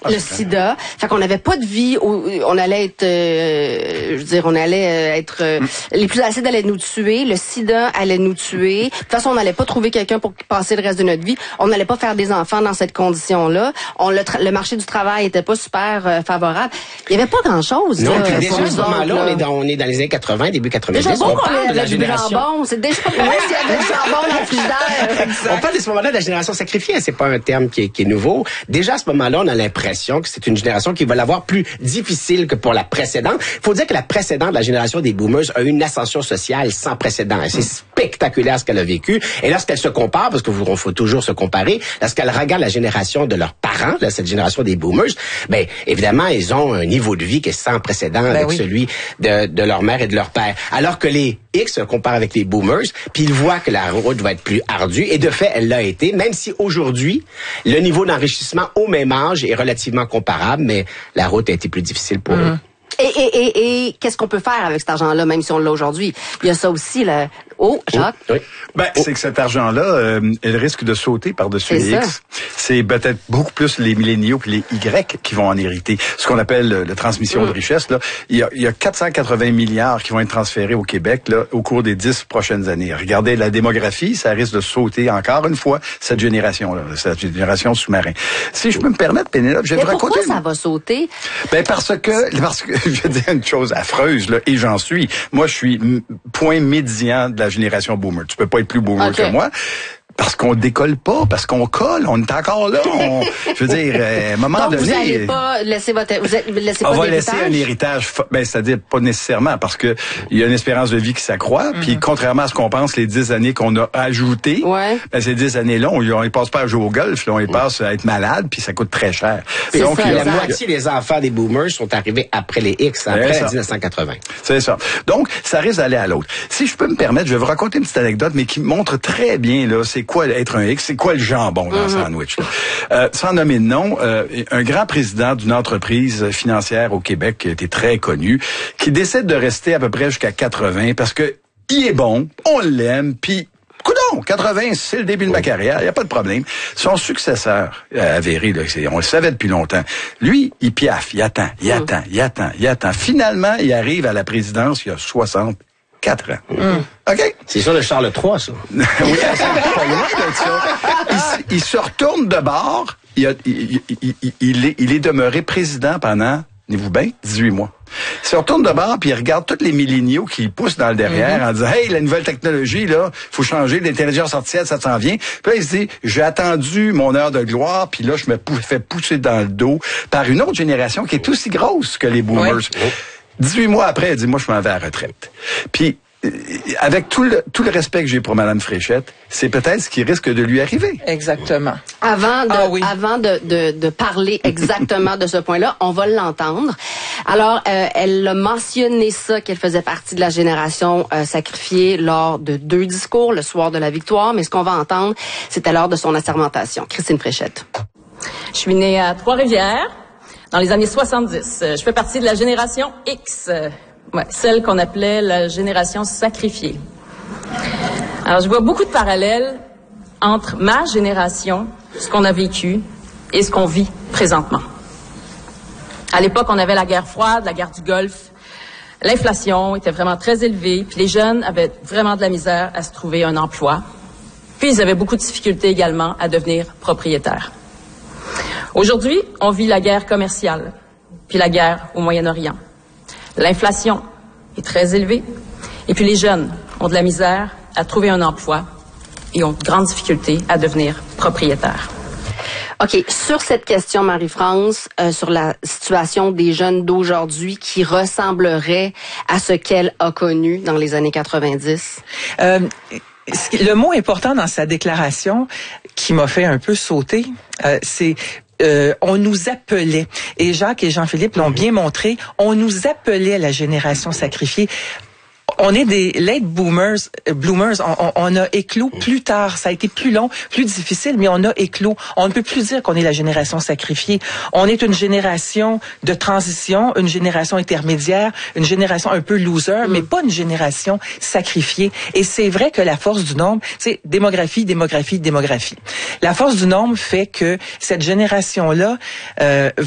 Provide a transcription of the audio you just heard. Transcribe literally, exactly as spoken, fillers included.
ah, le sida. Fait qu'on n'avait pas de vie, on allait être, euh, je veux dire, on allait être, euh, mm. les plus acides allaient nous tuer, le sida allait nous tuer. De toute façon, on n'allait pas trouver quelqu'un pour passer le reste de notre vie. On n'allait pas faire des enfants dans cette condition-là. On le, tra- le marché du travail était pas super euh, favorable. Il y avait pas grand-chose. Non, là, puis déjà, à ce moment-là, là. on est dans, on est dans les années quatre-vingts, début quatre-vingt-dix. Déjà bon on parle de la génération. Jambon. C'est déjà pas vrai s'il y avait du jambon dans le frigidaire. On parle à ce moment-là de la génération sacrifiée. C'est pas un terme qui est, qui est nouveau. Déjà, à ce moment-là, on a l'impression que c'est une génération qui va l'avoir plus difficile que pour la précédente. Il faut dire que la précédente, la génération des boomers, a eu une ascension sociale sans précédent. C'est spectaculaire ce qu'elle a vécu. Et lorsqu'elle se compare, parce qu'il faut toujours se comparer, lorsqu'elle regarde la génération de leurs parents, là, cette génération des boomers, ben évidemment, ils ont un niveau de vie qui est sans précédent ben avec oui. celui de, de leur mère et de leur père. Alors que les X se comparent avec les boomers, puis ils voient que la route va être plus ardue. Et de fait, elle l'a été, même si aujourd'hui, le niveau d'enrichissement au même âge est relativement comparable, mais la route a été plus difficile pour mmh. eux. Et, et, et, et qu'est-ce qu'on peut faire avec cet argent-là, même si on l'a aujourd'hui? Il y a ça aussi, là. Oh, Jacques? Oui. oui. Ben, oh. c'est que cet argent-là, euh, il risque de sauter par-dessus les ça. X. C'est peut-être beaucoup plus les milléniaux puis les Y qui vont en hériter. Ce qu'on appelle la transmission mmh. de richesse, là. Il y a, il y a quatre cent quatre-vingts milliards qui vont être transférés au Québec, là, au cours des dix prochaines années. Regardez la démographie, ça risque de sauter encore une fois, cette génération-là, cette génération sous-marin. Si je peux me permettre, Pénélope, je vais vous raconter... pourquoi ça va sauter? Ben, parce que, parce que, je vais dire une chose affreuse, là, et j'en suis. Moi, je suis point médian de la génération boomer. Tu peux pas être plus boomer okay. que moi. Parce qu'on décolle pas, parce qu'on colle, on est encore là. On, je veux dire, à un moment Donc, donné... vous n'allez pas laisser votre... Vous laissez pas on va d'héritage? laisser un héritage, ben, c'est-à-dire pas nécessairement, parce que il y a une espérance de vie qui s'accroît, mm-hmm. puis contrairement à ce qu'on pense, les dix années qu'on a ajoutées, ouais. ben, ces dix années-là, on ne passe pas à jouer au golf, là, on les passe à être malade, puis ça coûte très cher. C'est donc, ça, la exact. moitié des enfants des boomers sont arrivés après les X, après dix-neuf cent quatre-vingts. C'est ça. Donc, ça risque d'aller à l'autre. Si je peux me permettre, je vais vous raconter une petite anecdote, mais qui montre très bien, là, c'est quoi être un X. C'est quoi le jambon dans le mm-hmm. sandwich? Euh, sans nommer de nom, euh, un grand président d'une entreprise financière au Québec qui a été très connu, qui décide de rester à peu près jusqu'à quatre-vingts parce que il est bon, on l'aime, puis coudonc, quatre-vingts, c'est le début de ma carrière, il n'y a pas de problème. Son successeur euh, avéré, là, on le savait depuis longtemps, lui, il piaffe, il attend, il mm. attend, il attend, il attend. Finalement, il arrive à la présidence il y a soixante Quatre ans. Mm. OK? C'est ça le Charles trois, ça. Oui, c'est pas loin de ça. Il, il se retourne de bord. Il, a, il, il, il, il, est, il est demeuré président pendant, tenez-vous bien, dix-huit mois. Il se retourne de bord puis il regarde tous les milléniaux qui poussent dans le derrière mm-hmm. en disant « Hey, la nouvelle technologie, là, faut changer, l'intelligence artificielle, ça s'en vient. » Puis là, il se dit « J'ai attendu mon heure de gloire, puis là, je me fais pousser dans le dos par une autre génération qui est aussi grosse que les boomers. Oui. » dix-huit mois après, elle dit, moi, je m'en vais à la retraite. Puis, avec tout le, tout le respect que j'ai pour Mme Fréchette, c'est peut-être ce qui risque de lui arriver. Exactement. Avant de, ah, oui. avant de, de, de parler exactement de ce point-là, on va l'entendre. Alors, euh, elle a mentionné ça, qu'elle faisait partie de la génération euh, sacrifiée lors de deux discours, le soir de la victoire, mais ce qu'on va entendre, c'était lors de son assermentation. Christine Fréchette. Je suis née à Trois-Rivières. Dans les années soixante-dix, je fais partie de la génération X, ouais, celle qu'on appelait la génération sacrifiée. Alors, je vois beaucoup de parallèles entre ma génération, ce qu'on a vécu, et ce qu'on vit présentement. À l'époque, on avait la guerre froide, la guerre du Golfe. L'inflation était vraiment très élevée, puis les jeunes avaient vraiment de la misère à se trouver un emploi. Puis, ils avaient beaucoup de difficultés également à devenir propriétaires. Aujourd'hui, on vit la guerre commerciale, puis la guerre au Moyen-Orient. L'inflation est très élevée, et puis les jeunes ont de la misère à trouver un emploi et ont de grandes difficultés à devenir propriétaires. OK. Sur cette question, Marie-France, euh, sur la situation des jeunes d'aujourd'hui qui ressemblerait à ce qu'elle a connu dans les années quatre-vingt-dix? Euh, le mot important dans sa déclaration qui m'a fait un peu sauter, euh, c'est... Euh, on nous appelait, et Jacques et Jean-Philippe l'ont bien montré, on nous appelait la génération sacrifiée. On est des late boomers, euh, bloomers. On, on, on a éclos plus tard. Ça a été plus long, plus difficile, mais on a éclos. On ne peut plus dire qu'on est la génération sacrifiée. On est une génération de transition, une génération intermédiaire, une génération un peu loser, mm. mais pas une génération sacrifiée. Et c'est vrai que la force du nombre, c'est démographie, démographie, démographie. La force du nombre fait que cette génération-là euh,